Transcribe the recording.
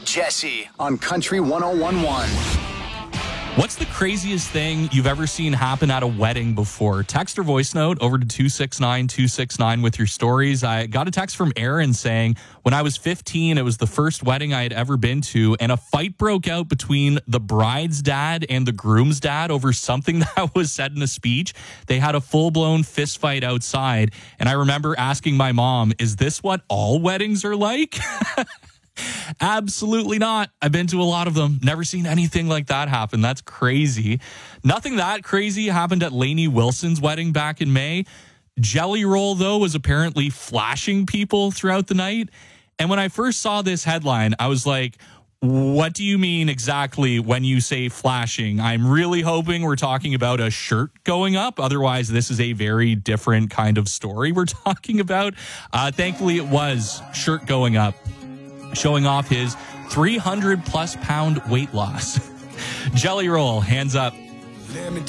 Jesse on Country 101.1. What's the craziest thing you've ever seen happen at a wedding before? Text or voice note over to 269-269 with your stories. I got a text from Aaron saying, when I was 15, it was the first wedding I had ever been to, and a fight broke out between the bride's dad and the groom's dad over something that was said in a speech. They had a full-blown fist fight outside, and I remember asking my mom, is this what all weddings are like? Absolutely not. I've been to a lot of them. Never seen anything like that happen. That's crazy. Nothing that crazy happened at Lainey Wilson's wedding back in May. Jelly Roll, though, was apparently flashing people throughout the night. And when I first saw this headline, I was like, what do you mean exactly when you say flashing? I'm really hoping we're talking about a shirt going up. Otherwise, this is a very different kind of story we're talking about. Thankfully, it was shirt going up, showing off his 300-plus pound weight loss. Jelly Roll, hands up. Let me